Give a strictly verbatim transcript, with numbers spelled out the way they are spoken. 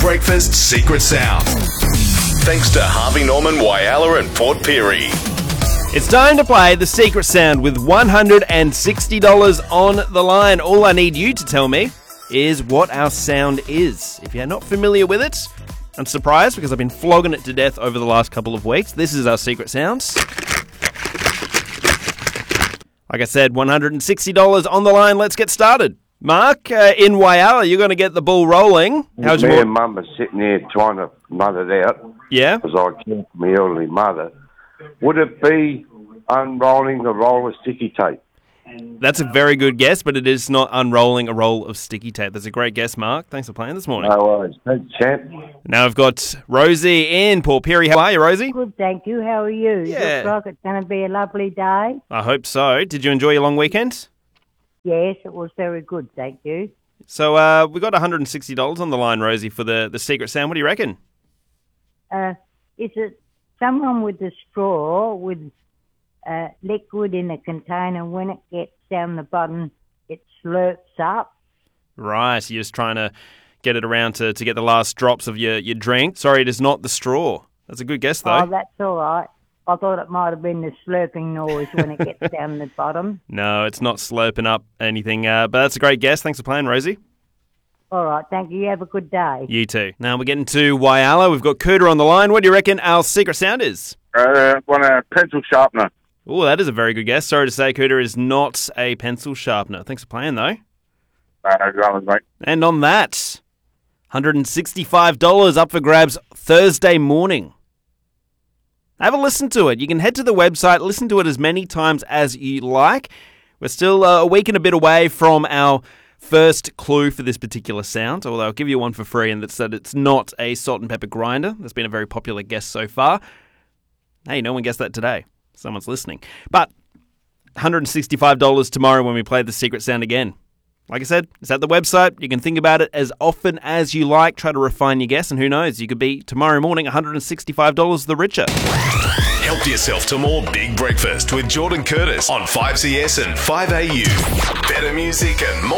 Breakfast Secret Sound. Thanks to Harvey Norman, Whyalla and Port Pirie. It's time to play the Secret Sound with one hundred sixty dollars on the line. All I need you to tell me is what our sound is. If you're not familiar with it, I'm surprised because I've been flogging it to death over the last couple of weeks. This is our Secret Sounds. Like I said, one hundred sixty dollars on the line. Let's get started. Mark, uh, in Whyalla, you're going to get the ball rolling. How's Me your and Mum are sitting there trying to mother it out. Yeah? Because I care for my elderly mother. Would it be unrolling a roll of sticky tape? That's a very good guess, but it is not unrolling a roll of sticky tape. That's a great guess, Mark. Thanks for playing this morning. No worries. Thanks, champ. Now I've got Rosie in Port Pirie. How are you, Rosie? Good, thank you. How are you? Yeah. Looks like it's going to be a lovely day. I hope so. Did you enjoy your long weekend? Yes, it was very good, thank you. So uh, we got one hundred sixty dollars on the line, Rosie, for the, the Secret Sound. What do you reckon? Uh, is it someone with a straw with uh, liquid in a container? When it gets down the bottom, it slurps up? Right, you're just trying to get it around to, to get the last drops of your, your drink. Sorry, it is not the straw. That's a good guess, though. Oh, that's all right. I thought it might have been the slurping noise when it gets down the bottom. No, it's not slurping up anything, uh, but that's a great guess. Thanks for playing, Rosie. All right, thank you. You have a good day. You too. Now we're getting to Whyalla. We've got Cooter on the line. What do you reckon our Secret Sound is? Uh, want a pencil sharpener. Oh, that is a very good guess. Sorry to say, Cooter is not a pencil sharpener. Thanks for playing, though. Uh, no dramas, mate. And on that, one hundred sixty-five dollars up for grabs Thursday morning. Have a listen to it. You can head to the website, listen to it as many times as you like. We're still uh, a week and a bit away from our first clue for this particular sound, although I'll give you one for free, and that's that it's not a salt and pepper grinder. That's been a very popular guess so far. Hey, no one guessed that today. Someone's listening. But one hundred sixty-five dollars tomorrow when we play the Secret Sound again. Like I said, it's at the website. You can think about it as often as you like. Try to refine your guess, and who knows, you could be tomorrow morning one hundred sixty-five dollars the richer. Help yourself to more Big Breakfast with Jordan Curtis on five C S and five A U. Better music and more.